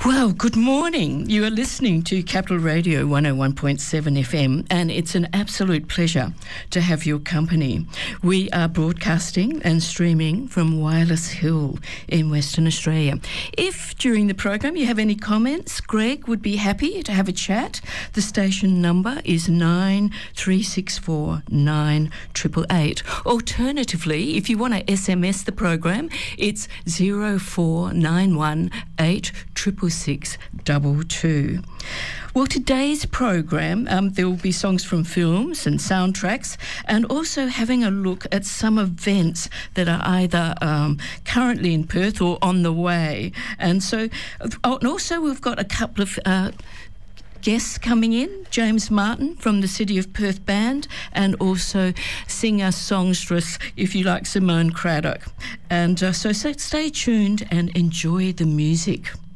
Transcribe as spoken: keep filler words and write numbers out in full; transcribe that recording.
Well, good morning. You are listening to Capital Radio one oh one point seven F M, and it's an absolute pleasure to have your company. We are broadcasting and streaming from Wireless Hill in Western Australia. If during the program you have any comments, Greg would be happy to have a chat. The station number is nine three six four nine eight eight eight. Alternatively, if you want to S M S the program, it's zero four nine one eight triple six double two. Well, today's program, um, there will be songs from films and soundtracks, and also having a look at some events that are either um, currently in Perth or on the way. And so, oh, and also we've got a couple of uh, guests coming in, James Martin from the City of Perth Band, and also singer-songstress, if you like, Simone Craddock. And uh, so, so stay tuned and enjoy the music.